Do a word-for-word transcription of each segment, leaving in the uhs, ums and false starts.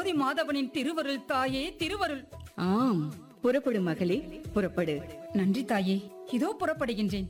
சோதி மாதவனின் திருவருள் தாயே, திருவருள். ஆம், புறப்படு மகளே, புறப்படு. நன்றி தாயே, இதோ புறப்படுகின்றேன்.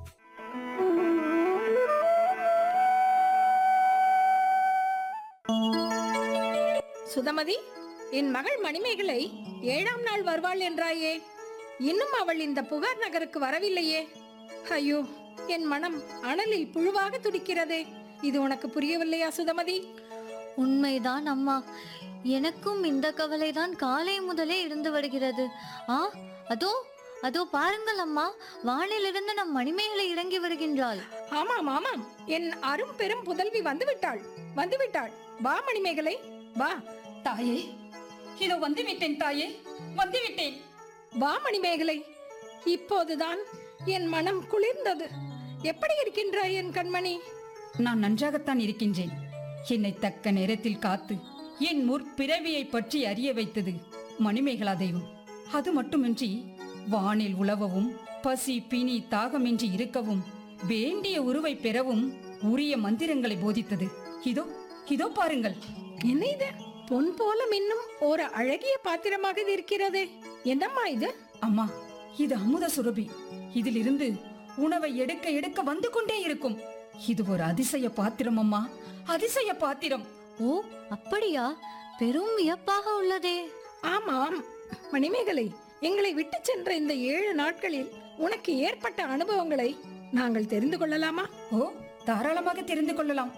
சுதமதி, என் மகள் மணிமேகலை ஏழாம் நாள் வருவாள் என்றாயே, இன்னும் அவள் இந்த புகார் நகருக்கு வரவில்லையே. ஐயோ, என் மனம் அனலில் புழுவாக துடிக்கிறதே. இது உனக்கு புரியவில்லையா சுதமதி? உண்மைதான் அம்மா, எனக்கும் இந்த கவலைதான் காலை முதலே இருந்து வருகிறது. ஆ, அதோ அதோ பாருங்கள் அம்மா, வானிலிருந்து நம் மணிமேகலை இறங்கி வருகின்றாள். ஆமாம் ஆமாம், என் அரும் பெரும் புதல்வி வந்துவிட்டாள், வந்துவிட்டாள். வா மணிமேகலை, வா. தாயே, இதோ வந்துவிட்டேன் தாயே, வந்துவிட்டேன். வா மணிமேகலை, இப்போதுதான் என் மனம் குளிர்ந்தது. எப்படி இருக்கின்றாய் என் கண்மணி? நான் நன்றாகத்தான் இருக்கின்றேன். என்னை தக்க நேரத்தில் காத்து என் முற்பிறவியை பற்றி அறிய வைத்தது மணிமேகலா தெய்வம். அது மட்டுமின்றி வானில் உலவவும், பசி பிணி தாகமின்றி இருக்கவும், வேண்டிய உருவை பெறவும் உரிய மந்திரங்களை போதித்தது. இதோ இதோ பாருங்கள். என்ன இது? பொன் போல மின்னும் ஒரு அழகிய பாத்திரமாக இது இருக்கிறதே. என்னம்மா இது? அம்மா, இது அமுத சுரபி. இதிலிருந்து உணவை எடுக்க எடுக்க வந்து கொண்டே இருக்கும். இது ஒரு அதிசய பாத்திரம் அம்மா, அதிசய பாத்திரம். ஓ, அப்படியா? பெரும் வியப்பாக உள்ளதே. ஆமாம் மணிமேகலை, எங்களை விட்டு சென்ற இந்த ஏழு நாட்களில் உனக்கு ஏற்பட்ட அனுபவங்களை நாங்கள் தெரிந்து கொள்ளலாமா? ஓ, தாராளமாக தெரிந்து கொள்ளலாம்.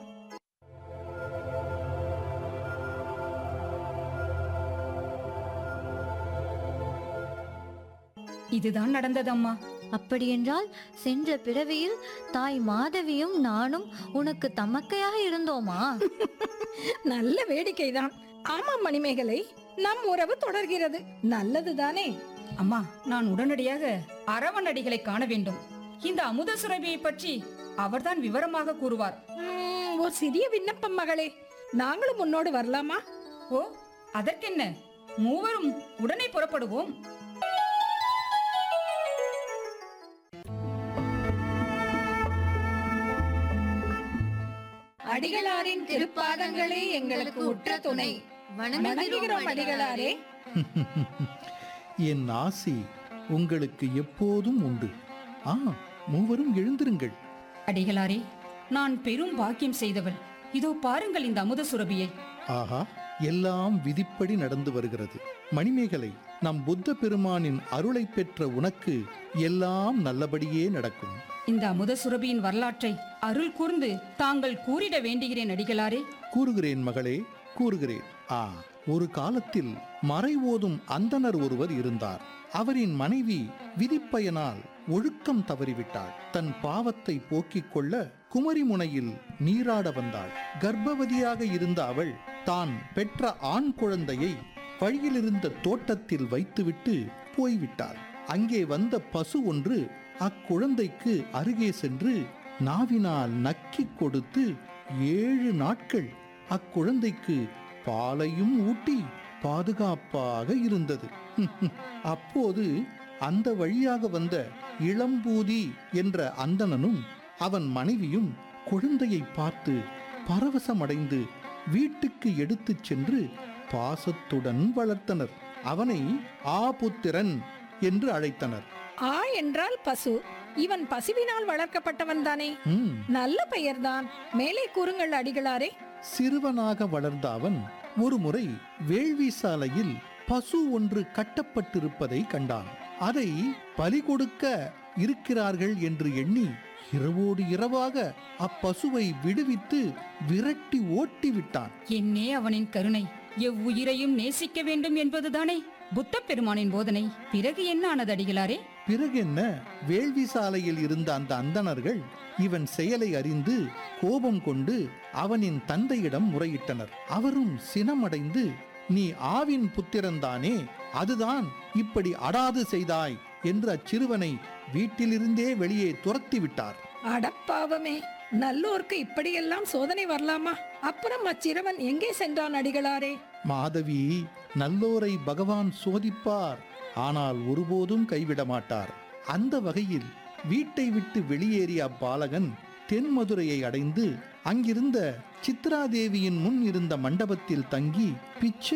இதுதான் நடந்ததம்மா. அப்படியென்றால் சென்ற பிறவியில் தாய் மாதவியும் நானும் உனக்கு தமக்கையாக இருந்தோமா? நல்ல வேடிக்கைதான். ஆமாம் மணிமேகலை, நம் உறவு தொடர்கிறது. நல்லதுதானே? அம்மா, நான் உடனடியாக அரவணடிகளை காண வேண்டும். இந்த அமுத சுரபியை பற்றி அவர்தான் விவரமாக கூறுவார். உம், ஒரு சிறிய விண்ணப்பம் மகளே, நாங்களும் உன்னோடு வரலாமா? ஓ, அதற்கென்ன, மூவரும் உடனே புறப்படுவோம். அடிகளாரின் திருப்பாதங்களே எங்களுக்கு உற்ற துணை. வணங்குகிறோம் அடிகளாரே. என் ஆசி உங்களுக்கு எப்போதும் உண்டு. ஆ, மூவரும் எழுந்திருங்கள். அடிகளாரே, நான் பெரும் பாக்கியம் செய்தவள். இதோ பாருங்கள் இந்த அமுத சுரபியை. ஆஹா, எல்லாம் விதிப்படி நடந்து வருகிறது. மணிமேகலை, நம் புத்த பெருமானின் அருளை பெற்ற உனக்கு எல்லாம் நல்லபடியே நடக்கும். இந்த அமுத சுரபியின் வரலாற்றை அருள் கூர்ந்து தாங்கள் கூறிட வேண்டுகிறேன் அடிகளாரே. கூறுகிறேன் மகளே, கூறுகிறேன். ஆ, ஒரு காலத்தில் மறை ஓதும் அந்தணர் ஒருவர் இருந்தார். அவரின் மனைவி விதிப்பயனால் ஒழுக்கம் தவறிவிட்டாள். தன் பாவத்தை போக்கிக் கொள்ள குமரிமுனையில் நீராட வந்தாள். கர்ப்பவதியாக இருந்த அவள் தான் பெற்ற ஆண் குழந்தையை வழியிலிருந்த தோட்டத்தில் வைத்துவிட்டு போய்விட்டாள். அங்கே வந்த பசு ஒன்று அக்குழந்தைக்கு அருகே சென்று நாவினால் நக்கிக் கொடுத்து ஏழு நாட்கள் அக்குழந்தைக்கு பாலையும் ஊட்டி பாதுகாப்பாக இருந்தது. அப்போது அந்த வழியாக வந்த இளம்பூதி என்ற அந்தணனும் அவன் மனைவியும் குழந்தையை பார்த்து பரவசமடைந்து வீட்டுக்கு எடுத்துச் சென்று பாசத்துடன் வளர்த்தனர். அவனை ஆபுத்திரன் என்று அழைத்தனர். ஆ என்றால் பசு. இவன் பசுவினால் வளர்க்கப்பட்டவன் தானே? ம், நல்ல பெயர்தான். மேலே கூறுங்கள் அடிகளாரே. சிறுவனாக வளர்ந்த அவன் ஒருமுறை வேள்வி சாலையில் பசு ஒன்று கட்டப்பட்டிருப்பதை கண்டான். அதை பலி கொடுக்க இருக்கிறார்கள் என்று எண்ணி இரவோடு இரவாக அப்பசுவை விடுவித்து விரட்டி ஓட்டி விட்டான். என்னே அவனின் கருணை! எவ்வுயிரையும் நேசிக்க வேண்டும் என்பதுதானே புத்த பெருமானின் போதனை. பிறகு என்ன ஆனது அடிகளாரே? பிறகென்ன, வேள்வி சாலையில் இருந்த அந்த அந்தணர்கள் இவன் செயலை அறிந்து கோபம் கொண்டு அவனின் தந்தையிடம் முறையிட்டனர். அவரும் சினமடைந்து, நீ ஆவின் புத்திரன்தானே, அதுதான் இப்படி அடாது செய்தாய் என்று அச்சிறுவனை வீட்டிலிருந்தே வெளியே துரத்தி விட்டார். அடப்பாவமே, நல்லோர்க்கு இப்படியெல்லாம் சோதனை வரலாமா? அப்புறம் அச்சிறுவன் எங்கே சென்றான் அடிகளாரே? மாதவி, நல்லோரை பகவான் சோதிப்பார், ஆனால் ஒருபோதும் கைவிட மாட்டார். அந்த வகையில் வீட்டை விட்டு வெளியேறிய அப்பாலகன் தென்மதுரையை அடைந்து அங்கிருந்த சித்ராதேவியின் முன் இருந்த மண்டபத்தில் தங்கி பிச்சை